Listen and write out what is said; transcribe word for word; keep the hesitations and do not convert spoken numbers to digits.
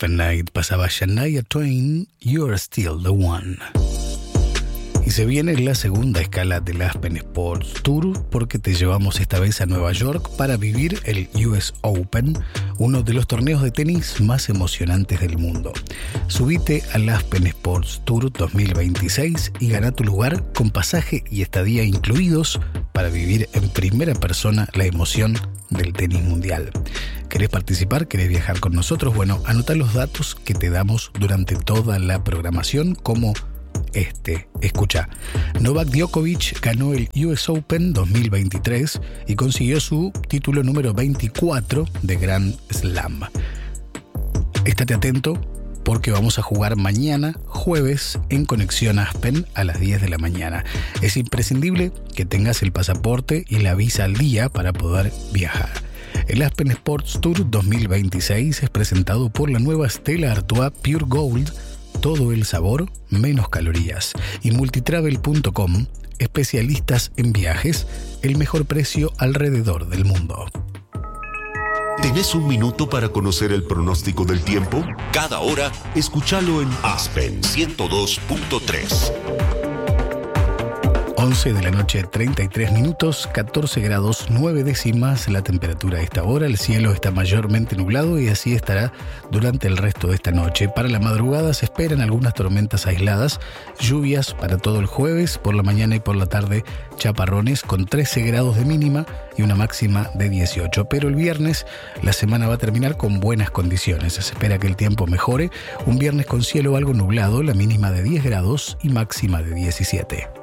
Open Night pasaba Shania Twain, You're Still the One. Y se viene la segunda escala del Aspen Sports Tour porque te llevamos esta vez a Nueva York para vivir el U S Open, uno de los torneos de tenis más emocionantes del mundo. Subite al Aspen Sports Tour dos mil veintiséis y gana tu lugar con pasaje y estadía incluidos para vivir en primera persona la emoción del tenis mundial. ¿Querés participar? ¿Querés viajar con nosotros? Bueno, anota los datos que te damos durante toda la programación como este. Escucha, Novak Djokovic ganó el U S Open dos mil veintitrés y consiguió su título número veinticuatro de Grand Slam. Estate atento porque vamos a jugar mañana, jueves, en Conexión Aspen a las diez de la mañana. Es imprescindible que tengas el pasaporte y la visa al día para poder viajar. El Aspen Sports Tour dos mil veintiséis es presentado por la nueva Stella Artois Pure Gold, todo el sabor, menos calorías. Y multitravel punto com, especialistas en viajes, el mejor precio alrededor del mundo. ¿Tenés un minuto para conocer el pronóstico del tiempo? Cada hora, escúchalo en Aspen ciento dos punto tres. once de la noche, treinta y tres minutos, catorce grados, nueve décimas la temperatura a esta hora. El cielo está mayormente nublado y así estará durante el resto de esta noche. Para la madrugada se esperan algunas tormentas aisladas, lluvias para todo el jueves, por la mañana y por la tarde chaparrones con trece grados de mínima y una máxima de dieciocho. Pero el viernes la semana va a terminar con buenas condiciones. Se espera que el tiempo mejore. Un viernes con cielo algo nublado, la mínima de diez grados y máxima de diecisiete.